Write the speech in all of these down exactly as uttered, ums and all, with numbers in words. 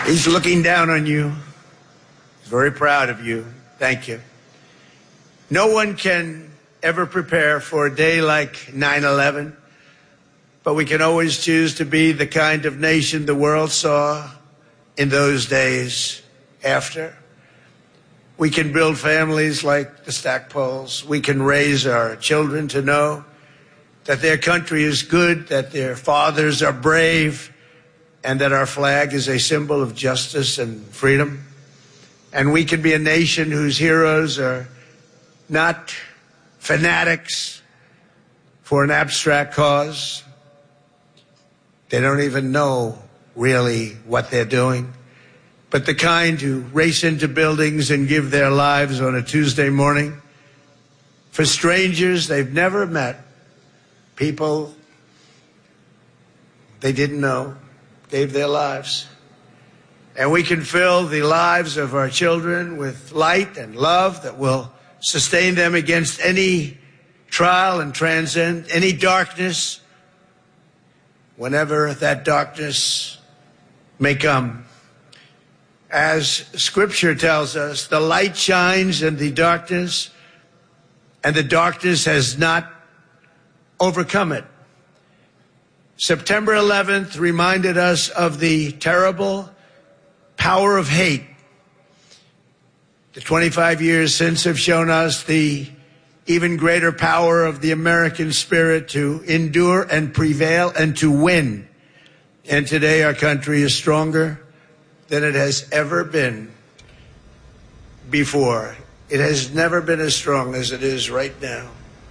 He's looking down on you. He's very proud of you. Thank you. No one can ever prepare for a day like nine eleven, but we can always choose to be the kind of nation the world saw in those days after. We can build families like the Stackpoles. We can raise our children to know that their country is good, that their fathers are brave, and that our flag is a symbol of justice and freedom. And we can be a nation whose heroes are not fanatics for an abstract cause. They don't even know really what they're doing, but the kind who race into buildings and give their lives on a Tuesday morning for strangers they've never met, people they didn't know, gave their lives. And we can fill the lives of our children with light and love that will sustain them against any trial and transcend any darkness, whenever that darkness may come. As Scripture tells us, the light shines in the darkness, and the darkness has not overcome it. September eleventh reminded us of the terrible power of hate. The twenty-five years since have shown us the even greater power of the American spirit to endure and prevail and to win. And today our country is stronger than it has ever been before. It has never been as strong as it is right now.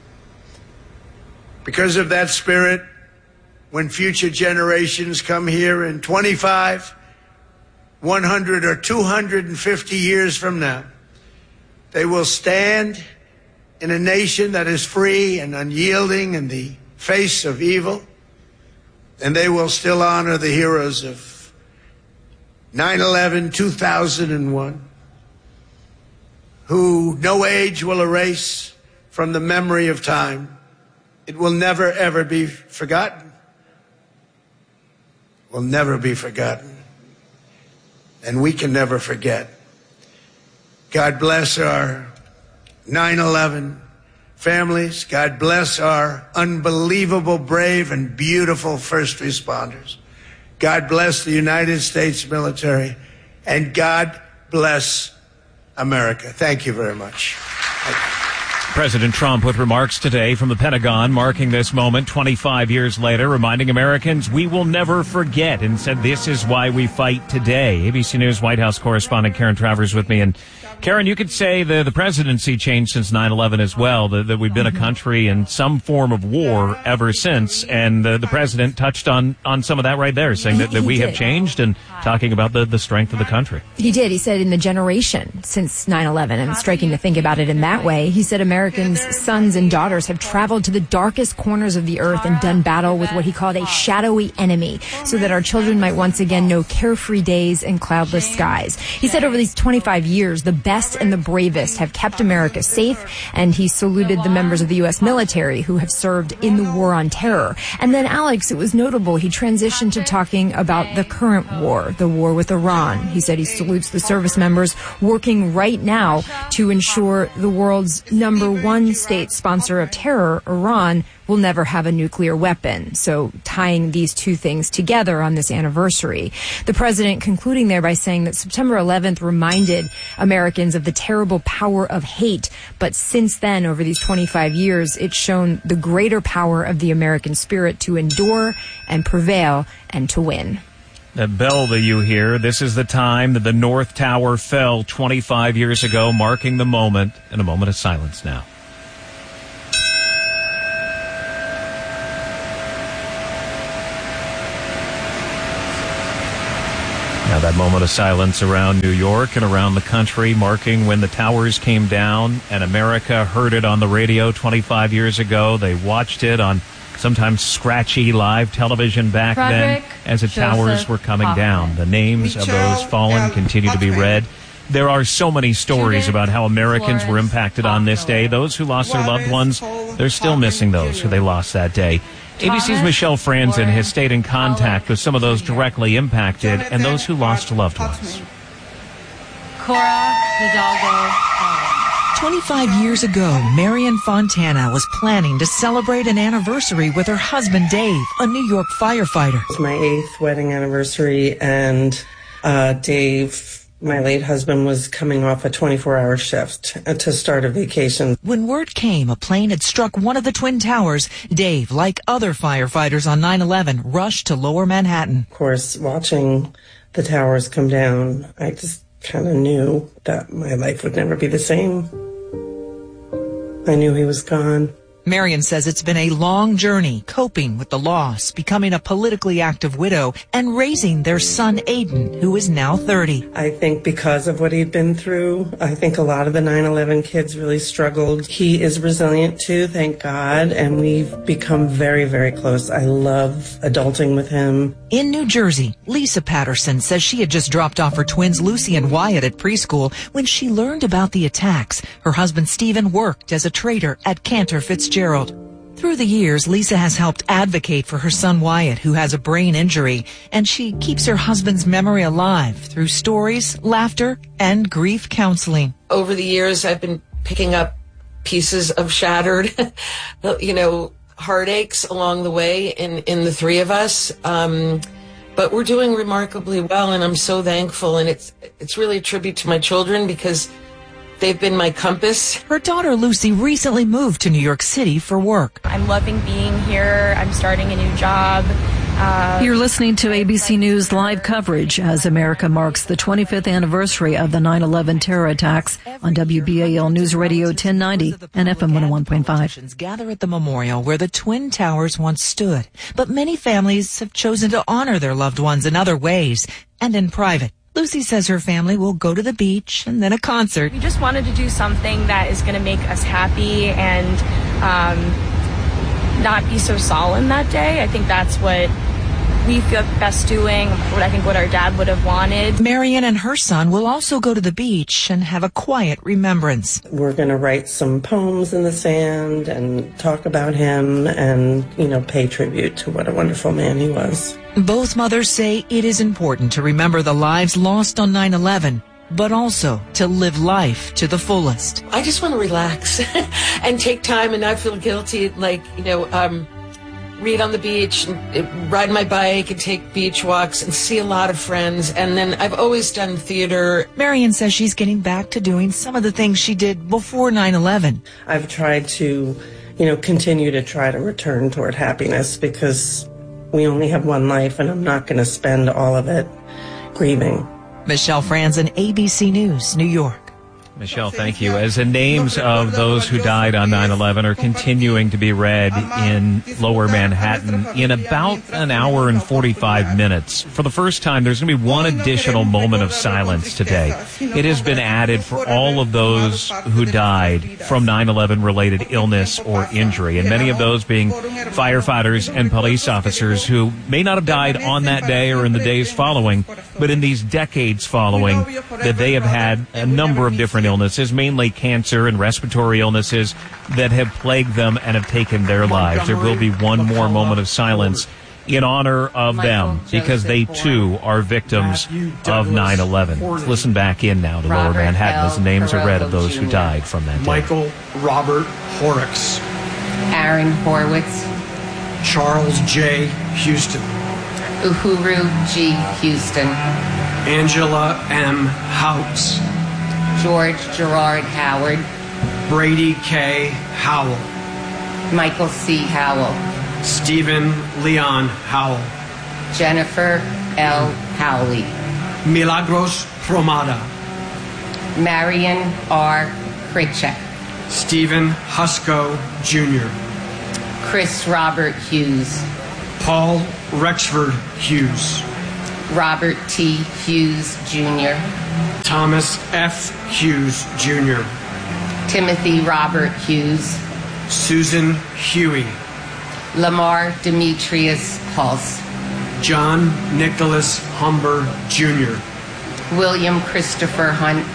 Because of that spirit, when future generations come here in twenty-five, one hundred, or two hundred fifty years from now, they will stand in a nation that is free and unyielding in the face of evil, and they will still honor the heroes of nine eleven, two thousand one, who no age will erase from the memory of time. It will never, ever be forgotten. Will never be forgotten. And we can never forget. God bless our nine eleven families. God bless our unbelievable, brave, and beautiful first responders. God bless the United States military. And God bless America. Thank you very much. President Trump with remarks today from the Pentagon marking this moment twenty-five years later, reminding Americans we will never forget, and said this is why we fight today. A B C News White House correspondent Karen Travers with me. And Karen, you could say the, the presidency changed since nine eleven as well, that, that we've been a country in some form of war ever since. And the, the president touched on, on some of that right there, saying that, that we have changed and talking about the, the strength of the country. He did. He said in the generation since nine eleven, and it's striking to think about it in that way. He said Americans' sons and daughters have traveled to the darkest corners of the earth and done battle with what he called a shadowy enemy so that our children might once again know carefree days and cloudless skies. He said over these twenty-five years, the best and the bravest have kept America safe, and he saluted the members of the U S military who have served in the war on terror. And then, Alex, it was notable, he transitioned to talking about the current war, the war with Iran. He said he salutes the service members working right now to ensure the world's number one state sponsor of terror, Iran, will never have a nuclear weapon. So tying these two things together on this anniversary. The president concluding there by saying that September eleventh reminded Americans of the terrible power of hate. But since then, over these twenty-five years, it's shown the greater power of the American spirit to endure and prevail and to win. That bell that you hear, this is the time that the North Tower fell twenty-five years ago, marking the moment. In a moment of silence now. Now that moment of silence around New York and around the country, marking when the towers came down and America heard it on the radio twenty-five years ago. They watched it on sometimes scratchy live television back Frederick then as the Joseph towers were coming Hoffman. down. The names of those fallen continue to be read. There are so many stories about how Americans were impacted on this day. Those who lost their loved ones, they're still missing those who they lost that day. A B C's Michelle Franzen has stayed in contact with some of those directly impacted and those who lost loved ones. Cora Hidalgo. twenty-five years ago, Marion Fontana was planning to celebrate an anniversary with her husband, Dave, a New York firefighter. It was my eighth wedding anniversary, and uh, Dave, my late husband, was coming off a twenty-four hour shift to start a vacation. When word came a plane had struck one of the Twin Towers, Dave, like other firefighters on nine eleven, rushed to Lower Manhattan. Of course, watching the towers come down, I just kind of knew that my life would never be the same. I knew he was gone. Marion says it's been a long journey coping with the loss, becoming a politically active widow, and raising their son Aiden, who is now thirty. I think because of what he'd been through, I think a lot of the nine eleven kids really struggled. He is resilient too, thank God, and we've become very, very close. I love adulting with him. In New Jersey, Lisa Patterson says she had just dropped off her twins Lucy and Wyatt at preschool when she learned about the attacks. Her husband Stephen worked as a trader at Cantor Fitzgerald. Through the years, Lisa has helped advocate for her son Wyatt, who has a brain injury, and she keeps her husband's memory alive through stories, laughter, and grief counseling. Over the years, I've been picking up pieces of shattered, you know, heartaches along the way in, in the three of us. Um, but we're doing remarkably well, and I'm so thankful. And it's it's really a tribute to my children because they've been my compass. Her daughter Lucy recently moved to New York City for work. I'm loving being here. I'm starting a new job. Uh, You're listening to A B C News live coverage as America marks the twenty-fifth anniversary of the nine eleven terror attacks on W B A L News Radio ten ninety and F M one oh one point five. Gather at the memorial where the Twin Towers once stood, but many families have chosen to honor their loved ones in other ways and in private. Lucy says her family will go to the beach and then a concert. We just wanted to do something that is going to make us happy and um, not be so solemn that day. I think that's what we feel best doing, what I think what our dad would have wanted. Marion and her son will also go to the beach and have a quiet remembrance. We're going to write some poems in the sand and talk about him and, you know, pay tribute to what a wonderful man he was. Both mothers say it is important to remember the lives lost on nine eleven, but also to live life to the fullest. I just want to relax and take time and not feel guilty, like, you know, um, read on the beach, and ride my bike and take beach walks and see a lot of friends. And then I've always done theater. Marion says she's getting back to doing some of the things she did before nine eleven. I've tried to, you know, continue to try to return toward happiness because we only have one life and I'm not going to spend all of it grieving. Michelle Franzen, A B C News, New York. Michelle, thank you. As the names of those who died on nine eleven are continuing to be read in Lower Manhattan in about an hour and forty-five minutes. For the first time, there's going to be one additional moment of silence today. It has been added for all of those who died from nine eleven related illness or injury, and many of those being firefighters and police officers who may not have died on that day or in the days following, but in these decades following, that they have had a number of different illnesses, mainly cancer and respiratory illnesses that have plagued them and have taken their lives. There will be one more moment of silence in honor of them because they too are victims of nine eleven. Let's listen back in now to Lower Manhattan as the names are read of those who died from that day. Michael Robert Horrocks. Aaron Horwitz. Charles J. Houston. Uhuru G. Houston. Angela M. Houts. George Gerard Howard. Brady K. Howell. Michael C. Howell. Stephen Leon Howell. Jennifer L. Howley. Milagros Promada. Marion R. Pritchett. Stephen Husko Junior Chris Robert Hughes. Paul Rexford Hughes. Robert T. Hughes Junior Thomas F. Hughes Junior Timothy Robert Hughes. Susan Huey. Lamar Demetrius Hulse. John Nicholas Humber Junior William Christopher Hunt.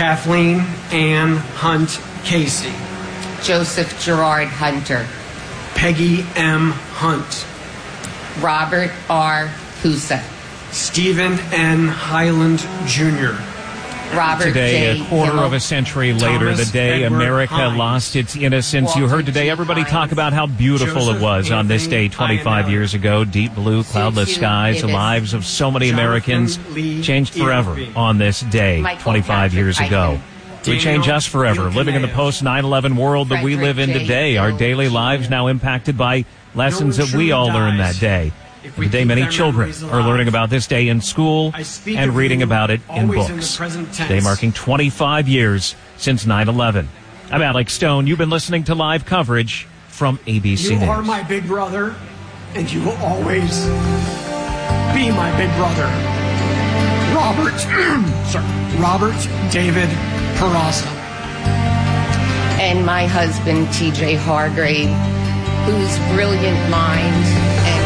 Kathleen Ann Hunt Casey. Joseph Gerard Hunter. Peggy M. Hunt, Robert R. Husa, Stephen N. Highland Junior, Robert Today, J. a quarter Himmel, of a century later, Thomas the day Edward America Hines, lost its innocence. Walter You heard today G. everybody Hines, talk about how beautiful Joseph it was on this day Anthony twenty-five Ionelli, years ago. Deep blue, cloudless Susan skies, the Ibis, lives of so many Jonathan Americans Lee changed forever Eagleby, on this day Michael twenty-five years Patrick ago. Eichen, We change Daniel us forever, living in the Buchanan, post nine eleven world that we Frederick live in J. today. Our Hill, daily lives now impacted by lessons No one that we truly all learned that dies day. if we The day keep many their children memories are learning alive. about this day in school I speak and of reading you about it in always in the books. present tense. Today marking twenty-five years since nine eleven. I'm Alex Stone. You've been listening to live coverage from A B C You News. are my big brother, and you will always be my big brother. Robert, sorry, Robert David Peraza. and my husband, T J Hargrave, whose brilliant mind and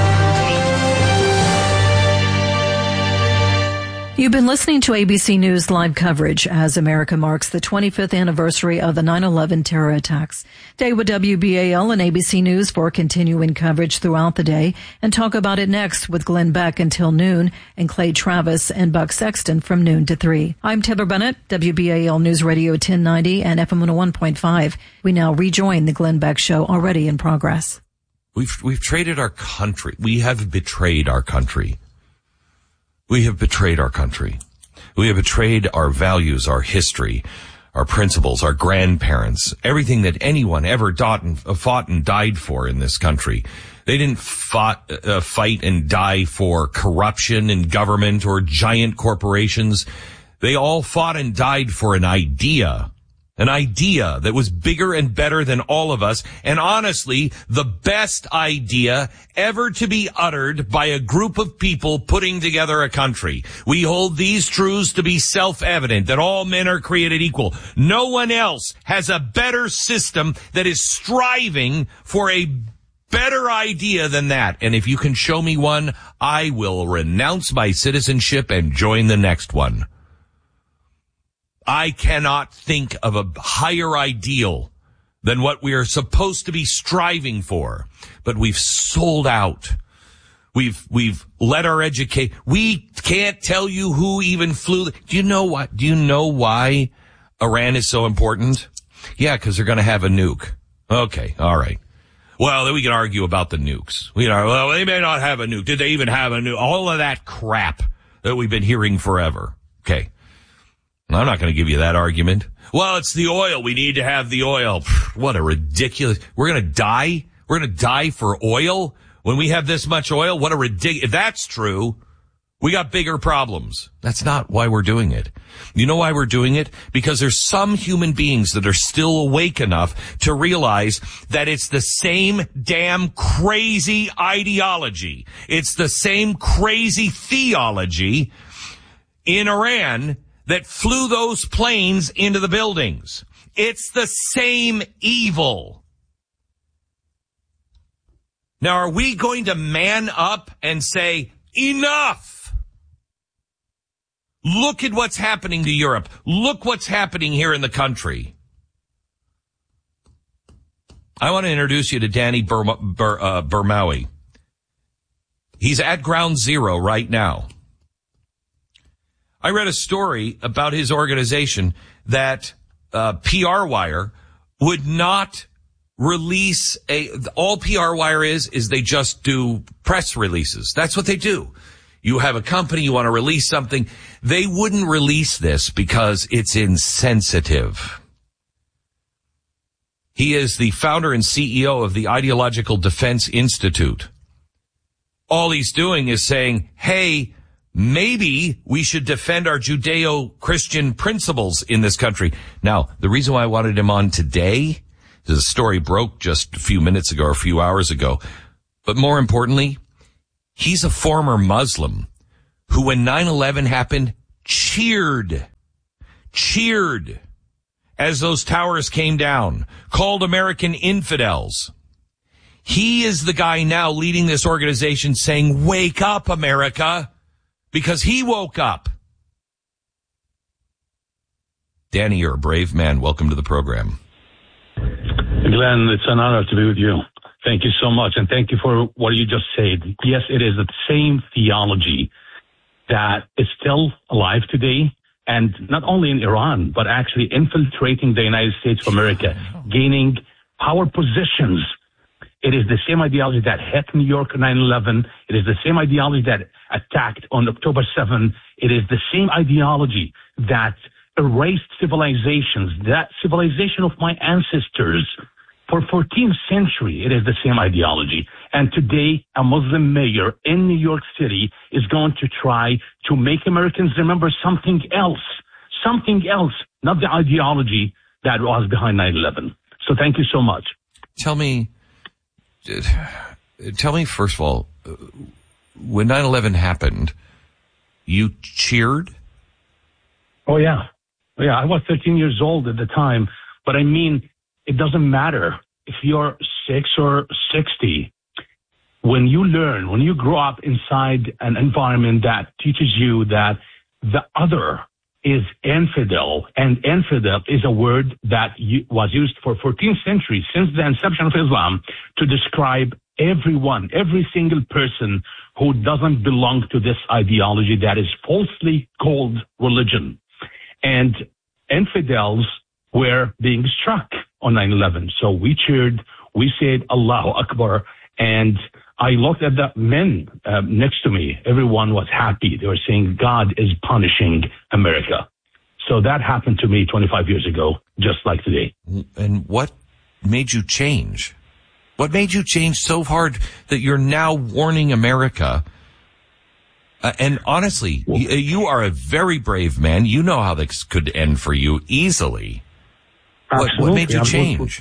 You've been listening to A B C News live coverage as America marks the twenty-fifth anniversary of the nine eleven terror attacks. Stay with W B A L and A B C News for continuing coverage throughout the day, and talk about it next with Glenn Beck until noon and Clay Travis and Buck Sexton from noon to three. I'm Taylor Bennett, W B A L News Radio ten ninety and F M one oh one point five. We now rejoin the Glenn Beck Show, already in progress. We've, we've traded our country. We have betrayed our country. We have betrayed our country. We have betrayed our values, our history, our principles, our grandparents, everything that anyone ever fought and, fought and died for in this country. They didn't fought, uh, fight and die for corruption in government or giant corporations. They all fought and died for an idea. An idea that was bigger and better than all of us, and honestly, the best idea ever to be uttered by a group of people putting together a country. We hold these truths to be self-evident, that all men are created equal. No one else has a better system that is striving for a better idea than that. And if you can show me one, I will renounce my citizenship and join the next one. I cannot think of a higher ideal than what we are supposed to be striving for. But we've sold out. We've, we've let our educate. We can't tell you who even flew. Do you know what? Do you know why Iran is so important? Yeah, because they're going to have a nuke. Okay. All right. Well, then we can argue about the nukes. You know, well, they may not have a nuke. Did they even have a nuke? All of that crap that we've been hearing forever. Okay. I'm not going to give you that argument. Well, it's the oil. We need to have the oil. What a ridiculous. We're going to die. We're going to die for oil when we have this much oil. What a ridiculous. If that's true, we got bigger problems. That's not why we're doing it. You know why we're doing it? Because there's some human beings that are still awake enough to realize that it's the same damn crazy ideology. It's the same crazy theology in Iran that flew those planes into the buildings. It's the same evil. Now, are we going to man up and say, enough? Look at what's happening to Europe. Look what's happening here in the country. I want to introduce you to Danny Burma, Bur, uh, Burmawi. He's at Ground Zero right now. I read a story about his organization that uh, P R Wire would not release a, all P R Wire is, is they just do press releases. That's what they do. You have a company, you want to release something. They wouldn't release this because it's insensitive. He is the founder and C E O of the Ideological Defense Institute. All he's doing is saying, hey, maybe we should defend our Judeo-Christian principles in this country. Now, the reason why I wanted him on today is the story broke just a few minutes ago or a few hours ago. But more importantly, he's a former Muslim who, when nine eleven happened, cheered, cheered as those towers came down, called American infidels. He is the guy now leading this organization saying, wake up, America. Because he woke up. Danny, you're a brave man. Welcome to the program. Glenn, it's an honor to be with you. Thank you so much, and thank you for what you just said. Yes, it is the same theology that is still alive today, and not only in Iran, but actually infiltrating the United States of America, gaining power positions. It is the same ideology that hit New York nine eleven. It is the same ideology that attacked on October seventh. It is the same ideology that erased civilizations, that civilization of my ancestors. For fourteenth century, it is the same ideology. And today, a Muslim mayor in New York City is going to try to make Americans remember something else, something else, not the ideology that was behind nine eleven. So thank you so much. Tell me, tell me first of all, when nine eleven happened, you cheered? Oh, yeah. Yeah, I was thirteen years old at the time, but I mean, it doesn't matter if you're six or sixty. When you learn, when you grow up inside an environment that teaches you that the other is infidel, and infidel is a word that was used for fourteenth century, since the inception of Islam, to describe everyone, every single person who doesn't belong to this ideology that is falsely called religion. And infidels were being struck on nine eleven. So we cheered, we said Allahu Akbar, and I looked at the men uh, next to me. Everyone was happy. They were saying God is punishing America. So that happened to me twenty-five years ago, just like today. And what made you change? What made you change so hard that you're now warning America? Uh, and honestly, well, you, you are a very brave man. You know how this could end for you easily. What, what made you change?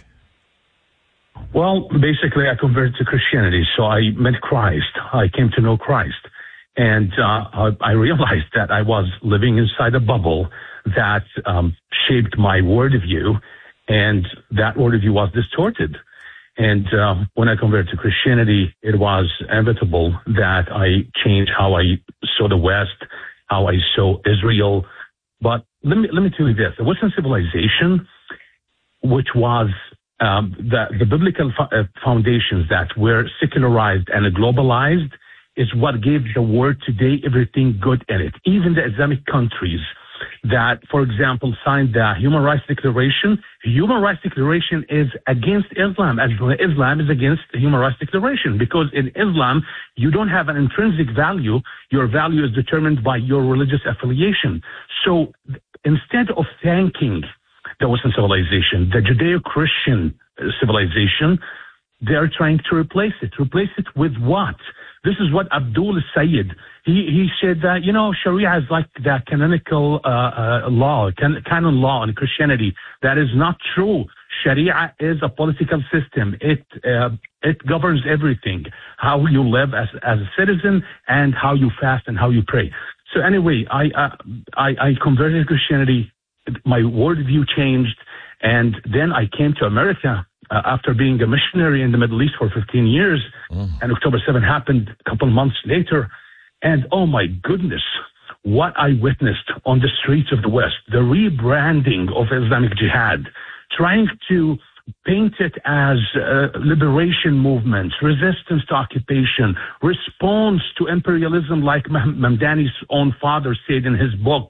Well, basically, I converted to Christianity, so I met Christ. I came to know Christ. And uh, I realized that I was living inside a bubble that um, shaped my worldview, and that worldview was distorted. And uh, when I converted to Christianity, it was inevitable that I changed how I saw the West, how I saw Israel. But let me let me tell you this: the Western civilization, which was um, the, the biblical fo- uh, foundations that were secularized and globalized, is what gave the world today everything good in it. Even the Islamic countries that, for example, signed the Human Rights Declaration. Human Rights Declaration is against Islam, as Islam is against the Human Rights Declaration, because in Islam, you don't have an intrinsic value. Your value is determined by your religious affiliation. So instead of thanking the Western civilization, the Judeo-Christian civilization, they're trying to replace it. Replace it with what? This is what Abdul Sayyid, he, he said that, you know, Sharia is like the canonical uh, uh, law, can, canon law in Christianity. That is not true. Sharia is a political system. It uh, it governs everything, how you live as, as a citizen and how you fast and how you pray. So anyway, I, uh, I, I converted to Christianity. My worldview changed. And then I came to America Uh, after being a missionary in the Middle East for fifteen years, mm. and October seventh happened a couple months later, and oh my goodness, what I witnessed on the streets of the West, the rebranding of Islamic Jihad, trying to paint it as uh, liberation movements, resistance to occupation, response to imperialism like Mamdani's own father said in his book.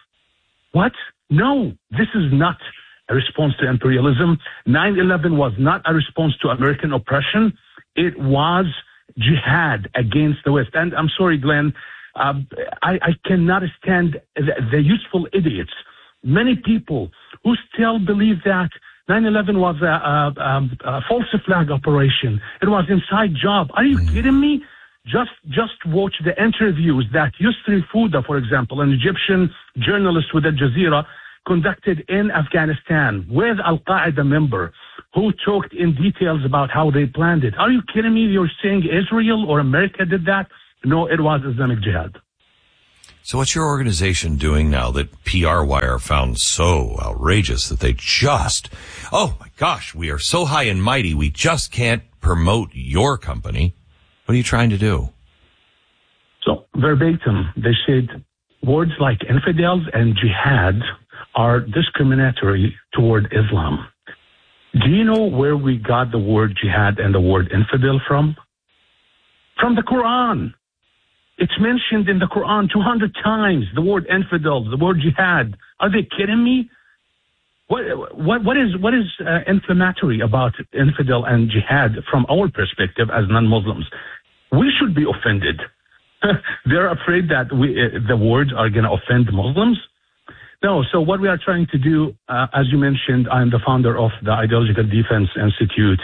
What? No, this is not a response to imperialism. nine eleven was not a response to American oppression. It was jihad against the West. And I'm sorry, Glenn, uh, I, I cannot stand the, the useful idiots. Many people who still believe that nine eleven was a, a, a false flag operation. It was inside job. Are you kidding me? Just just watch the interviews that Yusri Fouda, for example, an Egyptian journalist with Al Jazeera, conducted in Afghanistan with Al-Qaeda member who talked in details about how they planned it. Are you kidding me? You're saying Israel or America did that? No, it was Islamic Jihad. So what's your organization doing now that P R Wire found so outrageous that they just, oh my gosh, we are so high and mighty, we just can't promote your company. What are you trying to do? So verbatim, they said words like infidels and jihad are discriminatory toward Islam. Do you know where we got the word jihad and the word infidel from? From the Quran. It's mentioned in the Quran two hundred times, the word infidel, the word jihad. Are they kidding me? What, what, what is, what is uh, inflammatory about infidel and jihad from our perspective as non-Muslims? We should be offended. They're afraid that we, uh, the words are going to offend Muslims. No, so what we are trying to do, uh, as you mentioned, I'm the founder of the Ideological Defense Institute.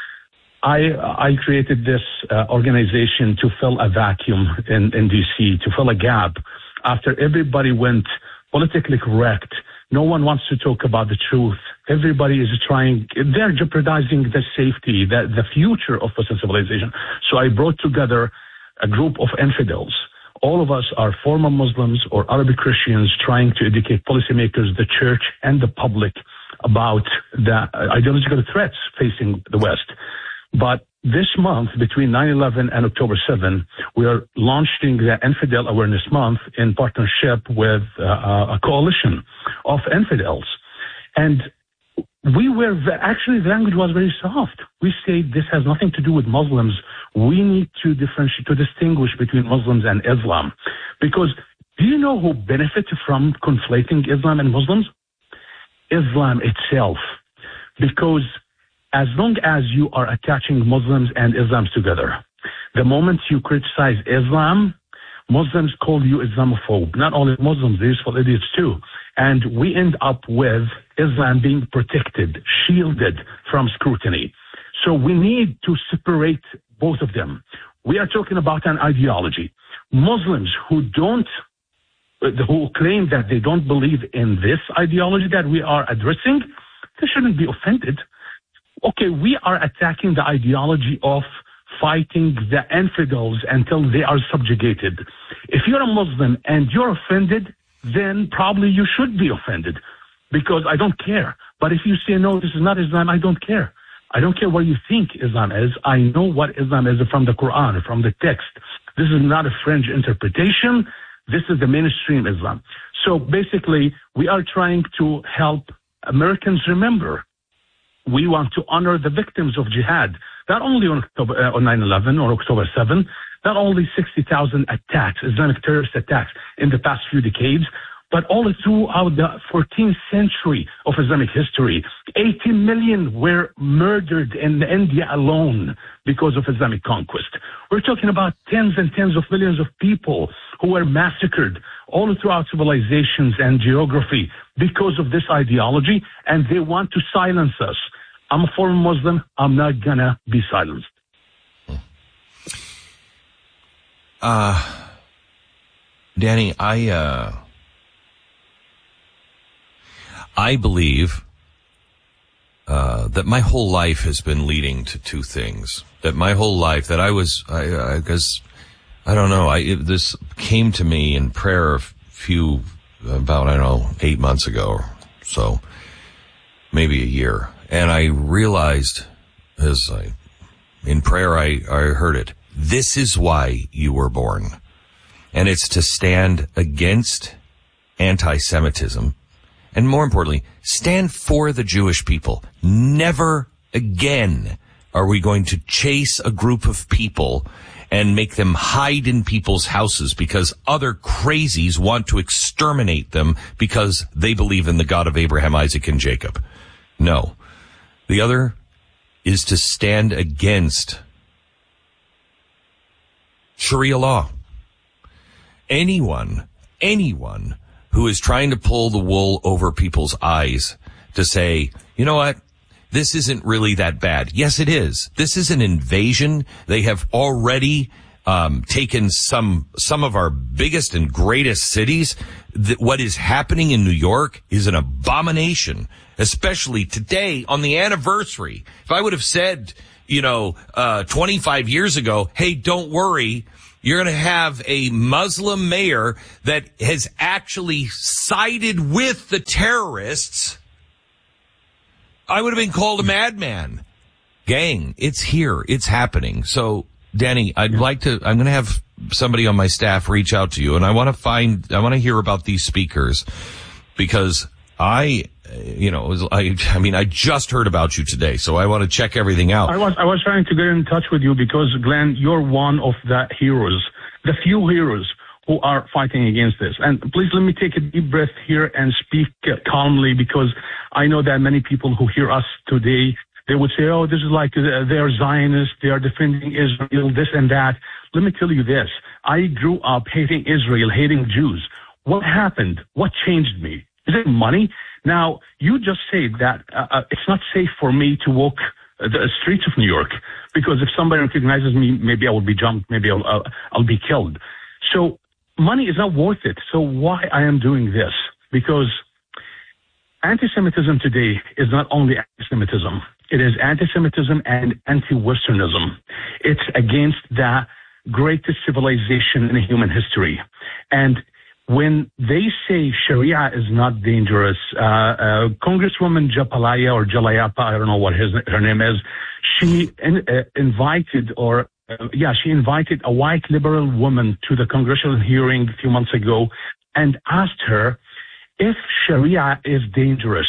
I, I created this uh, organization to fill a vacuum in, in D C, to fill a gap after everybody went politically correct. No one wants to talk about the truth. Everybody is trying, they're jeopardizing the safety, the, the future of Western civilization. So I brought together a group of infidels. All of us are former Muslims or Arabic Christians trying to educate policymakers, the church, and the public about the ideological threats facing the West. But this month, between nine eleven and October seventh, we are launching the Infidel Awareness Month in partnership with uh, a coalition of infidels. And we were, actually the language was very soft. We say this has nothing to do with Muslims. We need to differentiate, to distinguish between Muslims and Islam. Because do you know who benefited from conflating Islam and Muslims? Islam itself. Because as long as you are attaching Muslims and Islam together, the moment you criticize Islam, Muslims call you Islamophobe. Not only Muslims, they're useful idiots too. And we end up with Islam being protected, shielded from scrutiny. So we need to separate both of them. We are talking about an ideology. Muslims who don't, who claim that they don't believe in this ideology that we are addressing, they shouldn't be offended. Okay, we are attacking the ideology of fighting the infidels until they are subjugated. If you're a Muslim and you're offended, then probably you should be offended because I don't care. But if you say, no, this is not Islam, I don't care. I don't care what you think Islam is. I know what Islam is from the Quran, from the text. This is not a fringe interpretation. This is the mainstream Islam. So basically, we are trying to help Americans remember. We want to honor the victims of jihad, not only on, October, uh, on nine eleven or October seventh, not only sixty thousand attacks, Islamic terrorist attacks in the past few decades, but all throughout the fourteenth century of Islamic history. eighty million were murdered in India alone because of Islamic conquest. We're talking about tens and tens of millions of people who were massacred all throughout civilizations and geography because of this ideology, and they want to silence us. I'm a former Muslim. I'm not gonna be silenced. Uh, Danny, I, uh, I believe, uh, that my whole life has been leading to two things. That my whole life, that I was, I, I guess, I don't know, I, it, this came to me in prayer a few, about, I don't know, eight months ago or so, maybe a year. And I realized, as I, in prayer, I, I heard it. This is why you were born. And it's to stand against anti-Semitism. And more importantly, stand for the Jewish people. Never again are we going to chase a group of people and make them hide in people's houses because other crazies want to exterminate them because they believe in the God of Abraham, Isaac, and Jacob. No. The other is to stand against Sharia law. Anyone, anyone who is trying to pull the wool over people's eyes to say, you know what, this isn't really that bad. Yes, it is. This is an invasion. They have already um, taken some some of our biggest and greatest cities. That what is happening in New York is an abomination, especially today on the anniversary. If I would have said, you know, uh, twenty-five years ago, hey, don't worry, you're going to have a Muslim mayor that has actually sided with the terrorists, I would have been called a madman. Gang, it's here. It's happening. So, Danny, I'd like to, I'm going to have somebody on my staff reach out to you, and I want to find, I want to hear about these speakers because I you know, it was, I, I mean, I just heard about you today, so I want to check everything out. I was, I was trying to get in touch with you because, Glenn, you're one of the heroes, the few heroes who are fighting against this. And please let me take a deep breath here and speak uh, calmly, because I know that many people who hear us today, they would say, oh, this is like uh, they're Zionists, they are defending Israel, this and that. Let me tell you this. I grew up hating Israel, hating Jews. What happened? What changed me? Is it money? Now, you just said that uh, it's not safe for me to walk the streets of New York, because if somebody recognizes me, maybe I will be jumped, maybe I'll, I'll, I'll be killed. So money is not worth it. So why I am doing this? Because anti-Semitism today is not only anti-Semitism. It is anti-Semitism and anti-Westernism. It's against the greatest civilization in human history. And when they say Sharia is not dangerous, uh, uh, Congresswoman Japalaya or Jalayapa, I don't know what his, her name is, she in, uh, invited or Uh, yeah, she invited a white liberal woman to the congressional hearing a few months ago and asked her if Sharia is dangerous.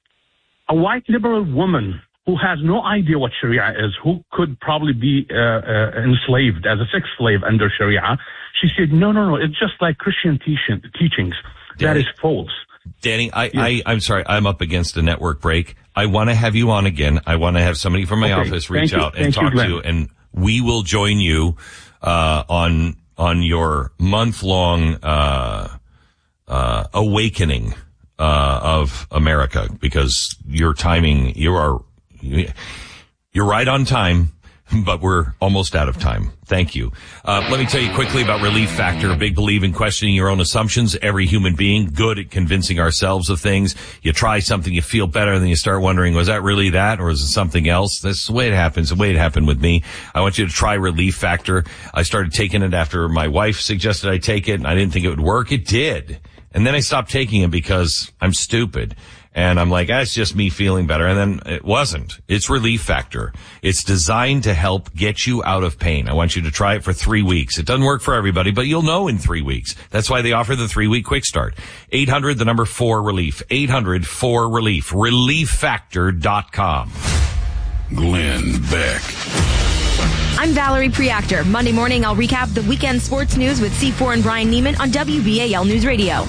A white liberal woman who has no idea what Sharia is, who could probably be uh, uh, enslaved as a sex slave under Sharia, she said, no, no, no, it's just like Christian teaching, teachings. That is false. Danny, I, yes. I, I'm sorry, I'm up against a network break. I want to have you on again. I want to have somebody from my okay. office reach Thank out you. and Thank talk you, to you, and we will join you uh on on your month-long uh uh awakening uh of America, because your timing, you are you're right on time, but we're almost out of time. Thank you. Uh, let me tell you quickly about Relief Factor. A big believer in questioning your own assumptions. Every human being, good at convincing ourselves of things. You try something, you feel better, and then you start wondering, was that really that, or is it something else? That's the way it happens, the way it happened with me. I want you to try Relief Factor. I started taking it after my wife suggested I take it, and I didn't think it would work. It did. And then I stopped taking it because I'm stupid. And I'm like, ah, it's just me feeling better. And then it wasn't. It's Relief Factor. It's designed to help get you out of pain. I want you to try it for three weeks. It doesn't work for everybody, but you'll know in three weeks. That's why they offer the three-week quick start. eight hundred, the number four, relief. eight hundred, four, relief. relief factor dot com. Glenn Beck. I'm Valerie Preactor. Monday morning, I'll recap the weekend sports news with C four and Brian Neiman on W B A L News Radio.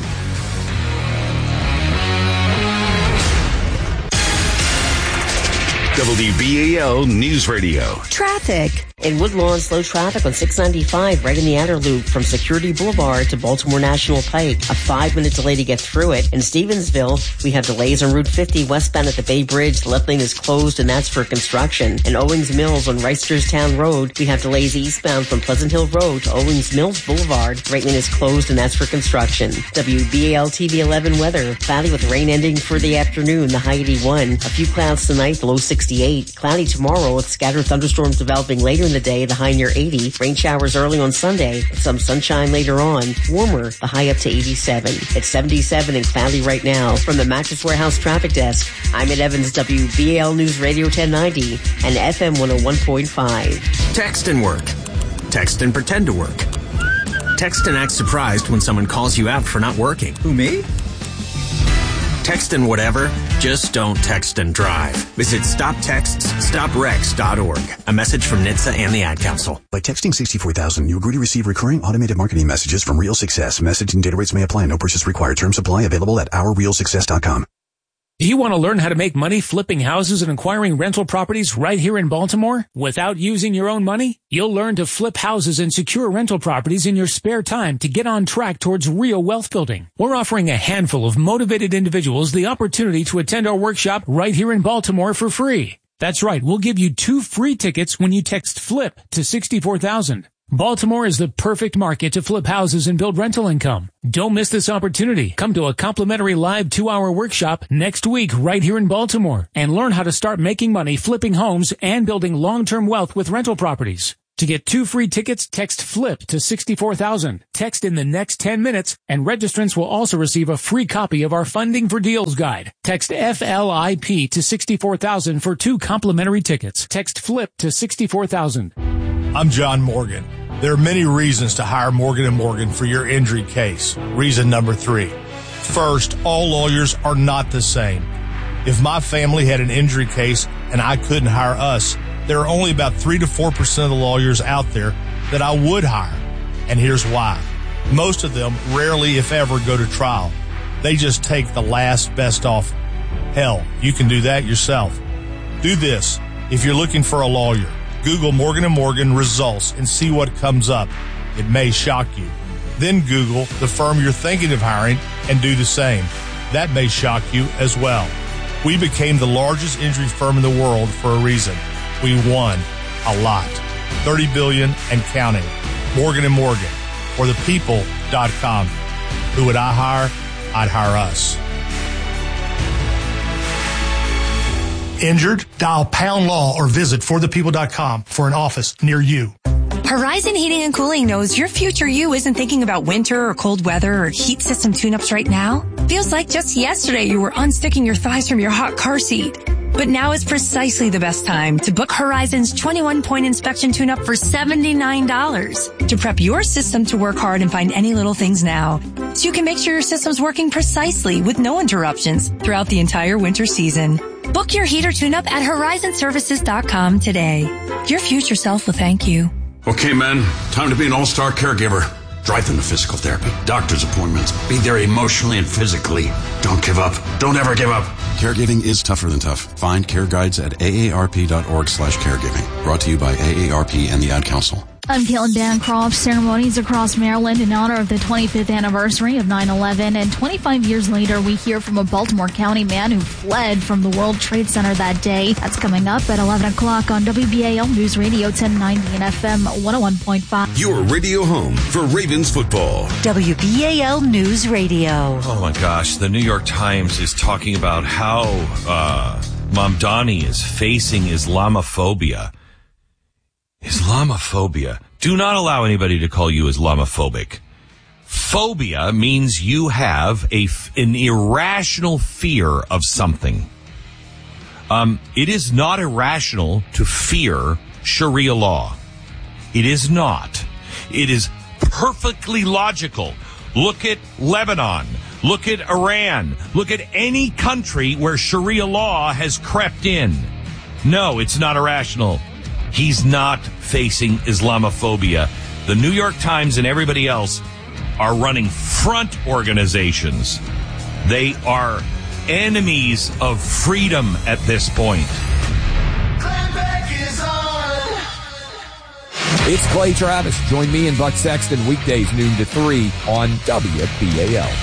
W B A L News Radio. Traffic. In Woodlawn, slow traffic on six ninety-five right in the outer loop from Security Boulevard to Baltimore National Pike. A five-minute delay to get through it. In Stevensville, we have delays on Route fifty westbound at the Bay Bridge. The left lane is closed, and that's for construction. In Owings Mills on Reisterstown Road, we have delays eastbound from Pleasant Hill Road to Owings Mills Boulevard. Right lane is closed, and that's for construction. W B A L T V eleven weather. Cloudy with rain ending for the afternoon, the high eighty-one. A few clouds tonight, the low sixty-eight. Cloudy tomorrow with scattered thunderstorms developing later in the day, the high near eighty. Rain showers early on Sunday, with some sunshine later on. Warmer, the high up to eighty-seven. It's seventy-seven and cloudy right now. From the Mattress Warehouse Traffic Desk, I'm at Evans, W B A L News Radio ten ninety and F M one oh one point five. Text and work. Text and pretend to work. Text and act surprised when someone calls you out for not working. Who, me? Text and whatever, just don't text and drive. Visit stop texts stop wrecks dot org. A message from N H T S A and the Ad Council. By texting sixty-four thousand, you agree to receive recurring automated marketing messages from Real Success. Message and data rates may apply. No purchase required. Terms apply. Available at our real success dot com. Do you want to learn how to make money flipping houses and acquiring rental properties right here in Baltimore without using your own money? You'll learn to flip houses and secure rental properties in your spare time to get on track towards real wealth building. We're offering a handful of motivated individuals the opportunity to attend our workshop right here in Baltimore for free. That's right, we'll give you two free tickets when you text FLIP to sixty-four thousand. Baltimore is the perfect market to flip houses and build rental income. Don't miss this opportunity. Come to a complimentary live two-hour workshop next week right here in Baltimore and learn how to start making money flipping homes and building long-term wealth with rental properties. To get two free tickets, text FLIP to sixty-four thousand. Text in the next ten minutes, and registrants will also receive a free copy of our Funding for Deals guide. Text F L I P to sixty-four thousand for two complimentary tickets. Text FLIP to sixty-four thousand. I'm John Morgan. There are many reasons to hire Morgan and Morgan for your injury case. Reason number three. First, all lawyers are not the same. If my family had an injury case and I couldn't hire us, there are only about three to four percent of the lawyers out there that I would hire. And here's why. Most of them rarely, if ever, go to trial. They just take the last best offer. Hell, you can do that yourself. Do this. If you're looking for a lawyer, Google Morgan and Morgan results and see what comes up. It may shock you. Then Google the firm you're thinking of hiring and do the same. That may shock you as well. We became the largest injury firm in the world for a reason. We won a lot. thirty billion dollars and counting. Morgan and Morgan. Or the people dot com. Who would I hire? I'd hire us. Injured? Dial Pound Law or visit for the people dot com for an office near you. Horizon Heating and Cooling knows your future you isn't thinking about winter or cold weather or heat system tune-ups right now. Feels like just yesterday you were unsticking your thighs from your hot car seat. But now is precisely the best time to book Horizon's twenty-one point inspection tune-up for seventy-nine dollars to prep your system to work hard and find any little things now, so you can make sure your system's working precisely with no interruptions throughout the entire winter season. Book your heater tune-up at horizon services dot com today. Your future self will thank you. Okay, men, time to be an all-star caregiver. Drive them to physical therapy, doctor's appointments, be there emotionally and physically. Don't give up. Don't ever give up. Caregiving is tougher than tough. Find care guides at A A R P dot org slash caregiving. Brought to you by A A R P and the Ad Council. I'm Caitlin Bancroft. Ceremonies across Maryland in honor of the twenty-fifth anniversary of nine eleven. And twenty-five years later, we hear from a Baltimore County man who fled from the World Trade Center that day. That's coming up at eleven o'clock on W B A L News Radio ten ninety and F M one oh one point five. Your radio home for Ravens football. W B A L News Radio. Oh my gosh, the New York Times is talking about how uh, Mamdani is facing Islamophobia. Islamophobia. Do not allow anybody to call you Islamophobic. Phobia means you have a, an irrational fear of something. Um, it is not irrational to fear Sharia law. It is not. It is perfectly logical. Look at Lebanon. Look at Iran. Look at any country where Sharia law has crept in. No, it's not irrational. He's not facing Islamophobia. The New York Times and everybody else are running front organizations. They are enemies of freedom at this point. It's Clay Travis. Join me and Buck Sexton weekdays noon to three on W B A L.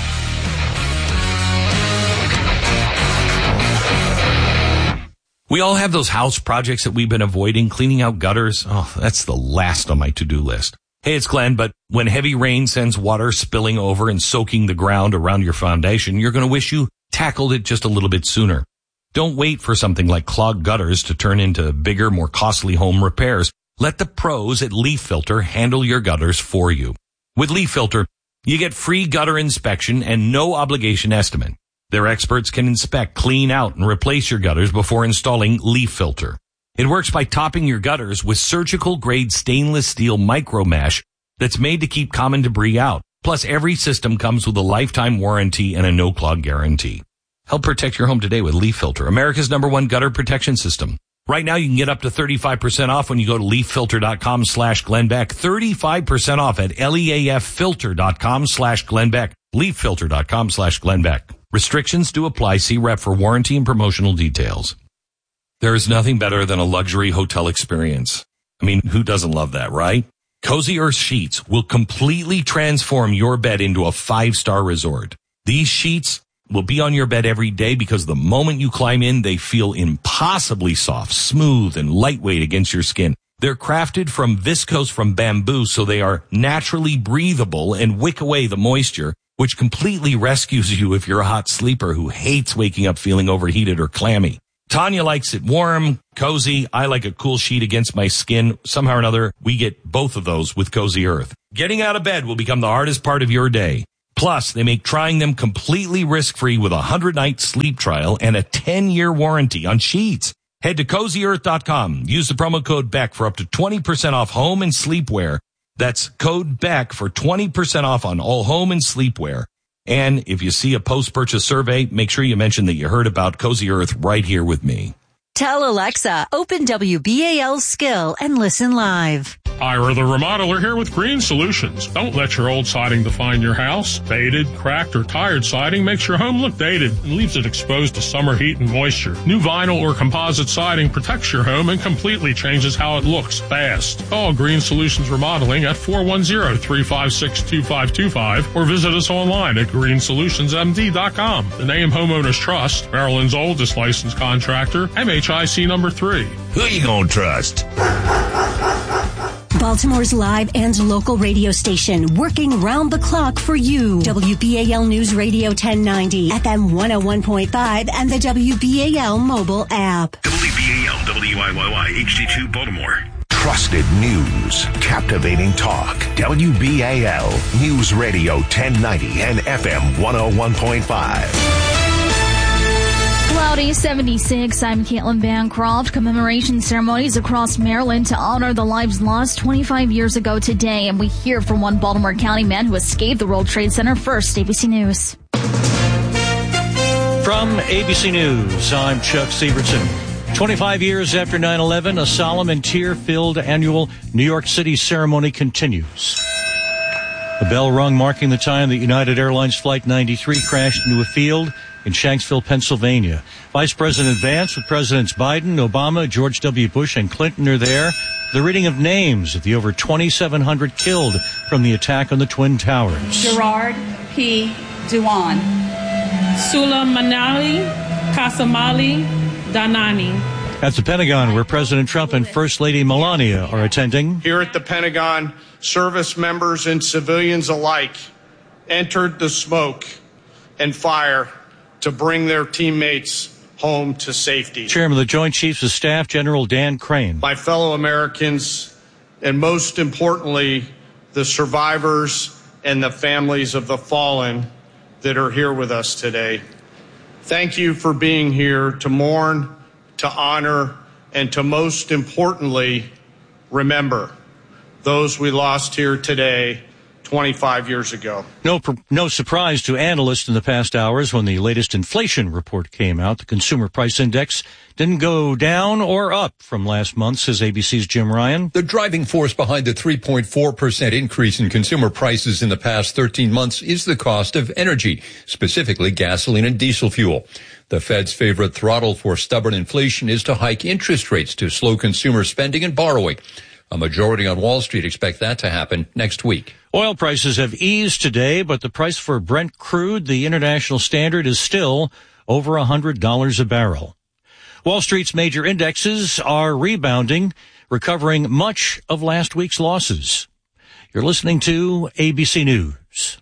We all have those house projects that we've been avoiding, cleaning out gutters. Oh, that's the last on my to-do list. Hey, it's Glenn, but when heavy rain sends water spilling over and soaking the ground around your foundation, you're going to wish you tackled it just a little bit sooner. Don't wait for something like clogged gutters to turn into bigger, more costly home repairs. Let the pros at Leaf Filter handle your gutters for you. With Leaf Filter, you get free gutter inspection and no obligation estimate. Their experts can inspect, clean out, and replace your gutters before installing Leaf Filter. It works by topping your gutters with surgical-grade stainless steel micro mesh that's made to keep common debris out. Plus, every system comes with a lifetime warranty and a no-clog guarantee. Help protect your home today with Leaf Filter, America's number one gutter protection system. Right now, you can get up to thirty-five percent off when you go to leaf filter dot com slash Glenn Beck. thirty-five percent off at leaf filter dot com slash Glenn Beck. leaf filter dot com slash Glenn Beck. Restrictions do apply. See rep for warranty and promotional details. There is nothing better than a luxury hotel experience. I mean, who doesn't love that, right? Cozy Earth Sheets will completely transform your bed into a five-star resort. These sheets will be on your bed every day because the moment you climb in, they feel impossibly soft, smooth, and lightweight against your skin. They're crafted from viscose from bamboo, so they are naturally breathable and wick away the moisture, which completely rescues you if you're a hot sleeper who hates waking up feeling overheated or clammy. Tanya likes it warm, cozy. I like a cool sheet against my skin. Somehow or another, we get both of those with Cozy Earth. Getting out of bed will become the hardest part of your day. Plus, they make trying them completely risk-free with a hundred-night sleep trial and a ten-year warranty on sheets. Head to cozy earth dot com. Use the promo code BECK for up to twenty percent off home and sleepwear. That's code BECK for twenty percent off on all home and sleepwear. And if you see a post-purchase survey, make sure you mention that you heard about Cozy Earth right here with me. Tell Alexa, open W B A L Skill and listen live. Ira the Remodeler here with Green Solutions. Don't let your old siding define your house. Faded, cracked, or tired siding makes your home look dated and leaves it exposed to summer heat and moisture. New vinyl or composite siding protects your home and completely changes how it looks fast. Call Green Solutions Remodeling at four one zero, three five six, two five two five or visit us online at green solutions m d dot com. The name Homeowners Trust, Maryland's oldest licensed contractor, M H I C number three. Who you gonna trust? Baltimore's live and local radio station, working round the clock for you. W B A L News Radio ten ninety, F M one oh one point five, and the W B A L mobile app. W B A L W I Y Y H D two Baltimore. Trusted news, captivating talk. W B A L News Radio ten ninety and F M one oh one point five. Cloudy seventy-six. I'm Caitlin Bancroft. Commemoration ceremonies across Maryland to honor the lives lost twenty-five years ago today. And we hear from one Baltimore County man who escaped the World Trade Center. First, A B C News. From A B C News, I'm Chuck Severson. twenty-five years after nine eleven, a solemn and tear-filled annual New York City ceremony continues. A bell rung marking the time that United Airlines Flight ninety-three crashed into a field in Shanksville, Pennsylvania. Vice President Vance with Presidents Biden, Obama, George W. Bush, and Clinton are there. The reading of names of the over twenty-seven hundred killed from the attack on the Twin Towers. Gerard P. Dewan, Sula Manali Kasamali Danani. At the Pentagon, where President Trump and First Lady Melania are attending. Here at the Pentagon, service members and civilians alike entered the smoke and fire to bring their teammates home to safety. Chairman of the Joint Chiefs of Staff, General Dan Crane. My fellow Americans, and most importantly, the survivors and the families of the fallen that are here with us today. Thank you for being here to mourn, to honor, and to most importantly, remember those we lost here today twenty-five years ago. No, no surprise to analysts in the past hours when the latest inflation report came out. The consumer price index didn't go down or up from last month, says A B C's Jim Ryan. The driving force behind the three point four percent increase in consumer prices in the past thirteen months is the cost of energy, specifically gasoline and diesel fuel. The Fed's favorite throttle for stubborn inflation is to hike interest rates to slow consumer spending and borrowing. A majority on Wall Street expect that to happen next week. Oil prices have eased today, but the price for Brent crude, the international standard, is still over one hundred dollars a barrel. Wall Street's major indexes are rebounding, recovering much of last week's losses. You're listening to A B C News.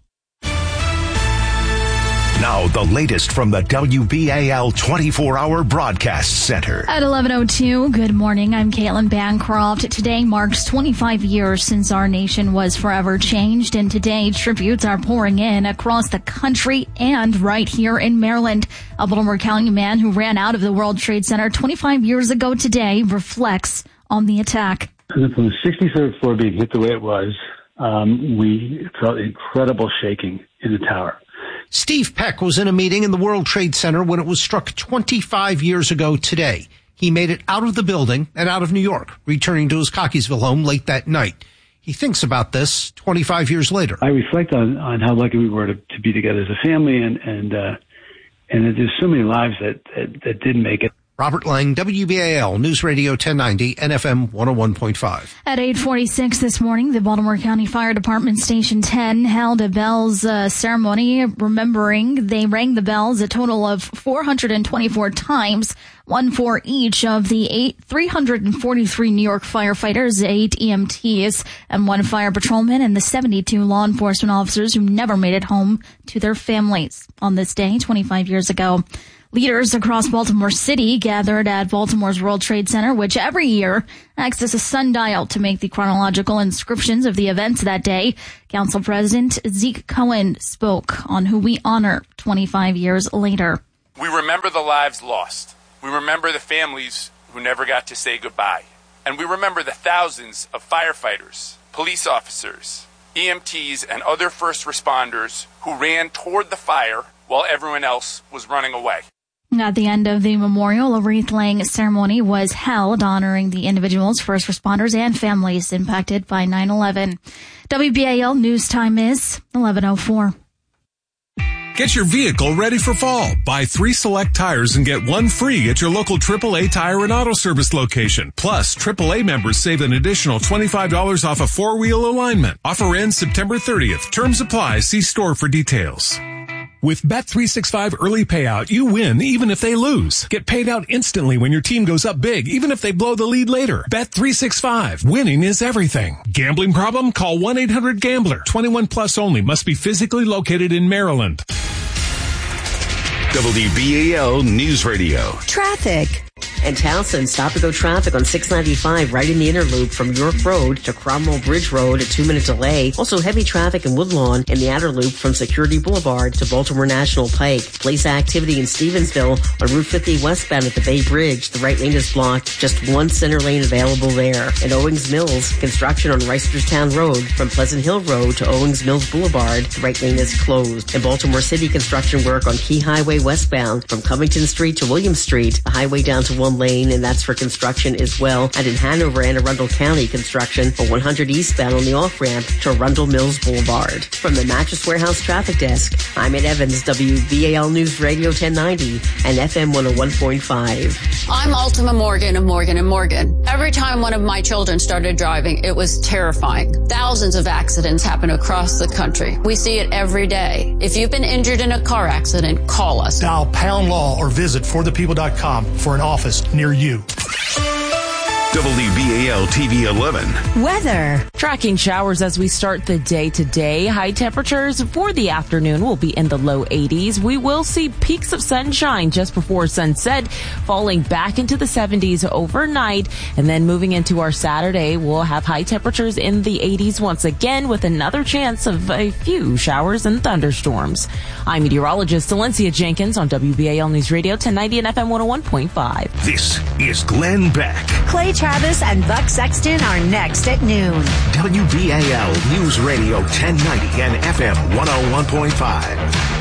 Now, the latest from the W B A L twenty-four hour Broadcast Center. At eleven oh two, good morning. I'm Caitlin Bancroft. Today marks twenty-five years since our nation was forever changed, and today tributes are pouring in across the country and right here in Maryland. A Baltimore County man who ran out of the World Trade Center twenty-five years ago today reflects on the attack. From the sixty-third floor being hit the way it was, um, we felt incredible shaking in the tower. Steve Peck was in a meeting in the World Trade Center when it was struck twenty-five years ago today. He made it out of the building and out of New York, returning to his Cockeysville home late that night. He thinks about this twenty-five years later. I reflect on, on how lucky we were to, to be together as a family, and and uh, and there's so many lives that, that, that didn't make it. Robert Lang, W B A L News Radio ten ninety and F M one oh one point five. At eight forty-six this morning, the Baltimore County Fire Department Station ten held a bells uh, ceremony remembering they rang the bells a total of four hundred twenty-four times, one for each of the eight, three hundred forty-three New York firefighters, eight E M Ts, and one fire patrolman, and the seventy-two law enforcement officers who never made it home to their families on this day twenty-five years ago. Leaders across Baltimore City gathered at Baltimore's World Trade Center, which every year acts as a sundial to make the chronological inscriptions of the events that day. Council President Zeke Cohen spoke on who we honor twenty-five years later. We remember the lives lost. We remember the families who never got to say goodbye. And we remember the thousands of firefighters, police officers, E M Ts, and other first responders who ran toward the fire while everyone else was running away. At the end of the memorial, a wreath-laying ceremony was held honoring the individuals, first responders, and families impacted by nine eleven. W B A L News Time is eleven oh four. Get your vehicle ready for fall. Buy three select tires and get one free at your local triple A Tire and Auto Service location. Plus, triple A members save an additional twenty-five dollars off a four-wheel alignment. Offer ends September thirtieth. Terms apply. See store for details. With Bet three sixty-five Early Payout, you win even if they lose. Get paid out instantly when your team goes up big, even if they blow the lead later. Bet three sixty-five. Winning is everything. Gambling problem? Call one eight hundred gambler. twenty-one plus only. Must be physically located in Maryland. W B A L News Radio. Traffic. And Towson, stop-and-go traffic on six ninety-five right in the inner loop from York Road to Cromwell Bridge Road, a two-minute delay. Also heavy traffic in Woodlawn in the outer loop from Security Boulevard to Baltimore National Pike. Police activity in Stevensville on Route fifty westbound at the Bay Bridge. The right lane is blocked. Just one center lane available there. In Owings Mills, construction on Reisterstown Road from Pleasant Hill Road to Owings Mills Boulevard. The right lane is closed. In Baltimore City, construction work on Key Highway westbound from Covington Street to William Street. The highway down to one lane, and that's for construction as well. And in Hanover and Arundel County, construction for one hundred eastbound on the off-ramp to Arundel Mills Boulevard. From the Mattress Warehouse Traffic Desk, I'm Ed Evans, W B A L News Radio ten ninety and F M one oh one point five. I'm Ultima Morgan of Morgan and Morgan. Every time one of my children started driving, it was terrifying. Thousands of accidents happen across the country. We see it every day. If you've been injured in a car accident, call us. Dial Pound Law or visit for the people dot com for an office near you. W B A L T V eleven. Weather. Tracking showers as we start the day today. High temperatures for the afternoon will be in the low eighties. We will see peaks of sunshine just before sunset, falling back into the seventies overnight. And then moving into our Saturday, we'll have high temperatures in the eighties once again with another chance of a few showers and thunderstorms. I'm meteorologist Valencia Jenkins on W B A L News Radio ten ninety and F M one oh one point five. This is Glenn Beck. Clay Travis and Buck Sexton are next at noon. W B A L News Radio ten ninety and F M one oh one point five.